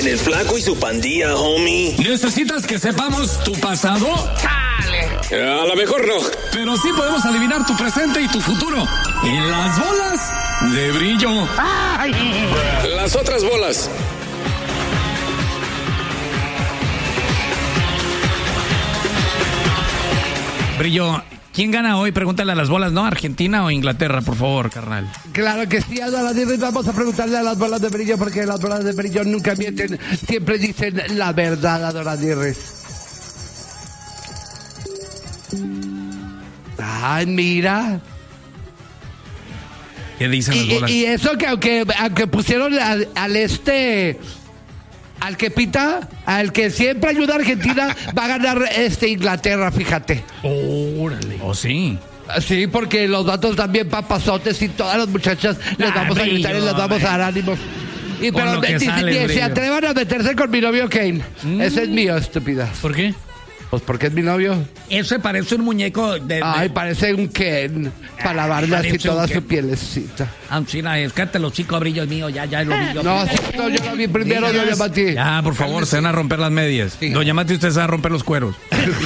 en el Flaco y su pandilla, homie. ¿Necesitas que sepamos tu pasado? ¡Dale! A lo mejor no. Pero sí podemos adivinar tu presente y tu futuro. En las bolas de brillo. ¡Ay! Las otras bolas. Brillo, ¿quién gana hoy? Pregúntale a las bolas, ¿no? ¿Argentina o Inglaterra, por favor, carnal? Claro que sí, Adoradirris, vamos a preguntarle a las bolas de brillo, porque las bolas de brillo nunca mienten, siempre dicen la verdad, Adoradirris. Ay, mira. ¿Qué dicen las bolas? Y eso que aunque pusieron al que pita, al que siempre ayuda a Argentina, va a ganar Inglaterra, fíjate. Órale. ¿Oh, sí? Sí, porque los vatos también papazotes y todas las muchachas les vamos a gritar y les vamos a dar ánimos. Y pero se atrevan a meterse con mi novio Kane. Ese es mío, estúpida. ¿Por qué? Pues porque es mi novio. Eso parece un muñeco de... Ay, parece un Ken. Para lavarle así toda su pielecita. China, escárate los chicos, Brillo mío, ya lo vi yo. No, yo lo vi primero, doña Mati. Ya, por favor, se van a romper las medias. Sí. Doña Mati, usted se va a romper los cueros.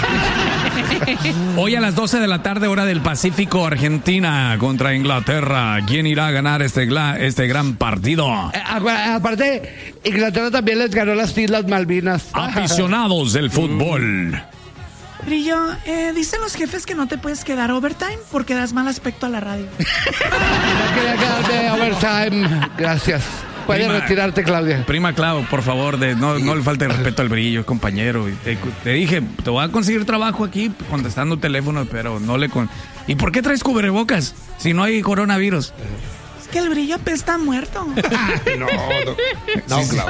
Hoy a las 12 de la tarde, hora del Pacífico, Argentina contra Inglaterra. ¿Quién irá a ganar este gran partido? Aparte, Inglaterra también les ganó las Islas Malvinas. Aficionados del fútbol. Brillo, dicen los jefes que no te puedes quedar overtime porque das mal aspecto a la radio. No quería quedarme overtime. Gracias. Puedes retirarte, Claudia. Prima Clau, por favor, no le falte el respeto al Brillo, compañero. Te dije, te voy a conseguir trabajo aquí contestando teléfono, pero no le... ¿Y por qué traes cubrebocas si no hay coronavirus? Es que el Brillo apesta muerto. No, Clau.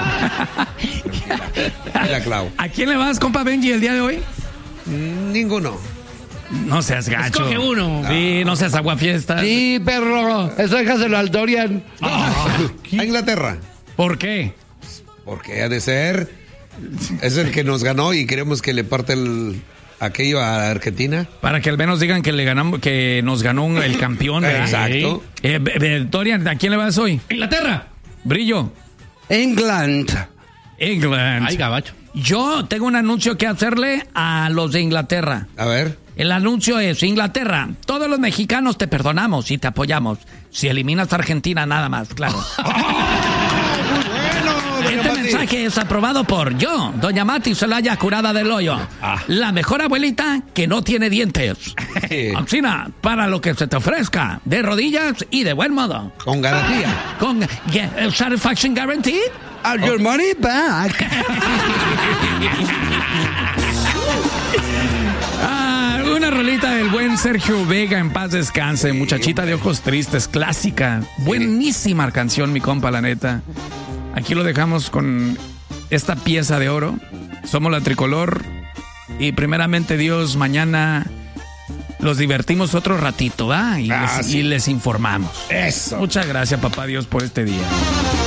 Mira, Clau. ¿A quién le vas, compa Benji, el día de hoy? Ninguno. No seas gacho. Escoge uno. Sí, no seas aguafiesta. Sí, perro. Eso déjaselo al Dorian. A Inglaterra. ¿Por qué? Porque ha de ser. Es el que nos ganó y queremos que le parte aquello a Argentina. Para que al menos digan que le ganamos, que nos ganó el campeón. Exacto. Dorian, ¿a quién le vas hoy? Inglaterra. Brillo. England. Ay, gabacho. Yo tengo un anuncio que hacerle a los de Inglaterra. A ver. El anuncio es: Inglaterra, todos los mexicanos te perdonamos y te apoyamos. Si eliminas a Argentina, nada más, claro. Este mensaje es aprobado por yo, doña Mati Celaya Curada del Hoyo. La mejor abuelita que no tiene dientes. Oxina, para lo que se te ofrezca, de rodillas y de buen modo. Con garantía. Con satisfaction guarantee. Your money back. Una rolita del buen Sergio Vega, en paz descanse. Muchachita de ojos tristes, clásica. Buenísima canción, mi compa, la neta. Aquí lo dejamos con esta pieza de oro. Somos la Tricolor. Y primeramente Dios, mañana los divertimos otro ratito, ¿va? Y les informamos. Eso. Muchas gracias, papá Dios, por este día.